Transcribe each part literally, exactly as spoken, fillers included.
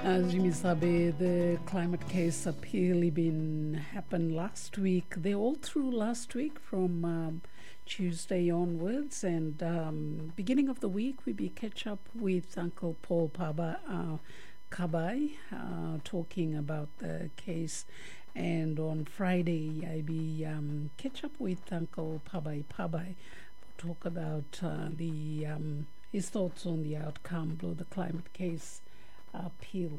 As Jimmy sabe, the climate case appeal been happened last week. They all through last week from um, Tuesday onwards, and um, beginning of the week we be catch up with Uncle Paul Paba uh, Kabai uh, talking about the case, and on Friday I be um, catch up with Uncle Pabai Pabai talk about uh, the um, his thoughts on the outcome of the climate case appeal.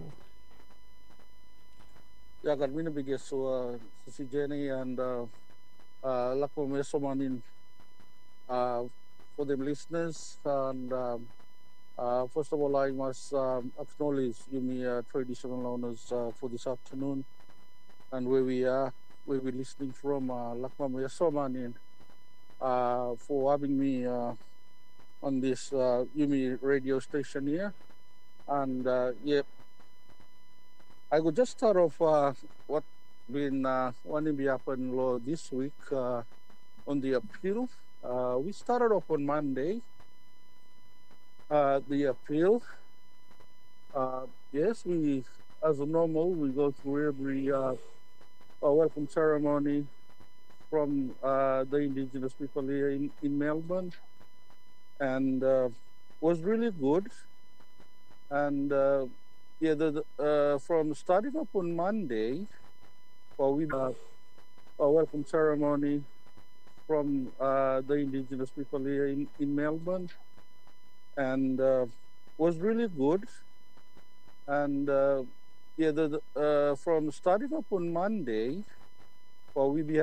Ya Carmina bigay so uh, si Jenny and uh, uh, lako may sumanin uh, for them listeners and um, uh, first of all I must um, acknowledge you me uh, traditional owners uh, for this afternoon and where we are where we listening from uh, Lakma may sumanin uh, for having me uh, on this uh, Yumi radio station here and uh, yeah I could just start off uh, what been uh, wanting to happen law this week uh, on the appeal. Uh, we started off on Monday. Uh, the appeal. Uh, yes, we as normal we go through every uh, uh, welcome ceremony from uh, the indigenous people here in, in Melbourne, and uh, was really good. And uh, yeah, the, the, uh, from starting up on Monday, well, we uh, a welcome ceremony from uh, the indigenous people here in, in Melbourne, and uh, was really good. And uh, yeah, the, the, uh, from starting up on Monday, well, we be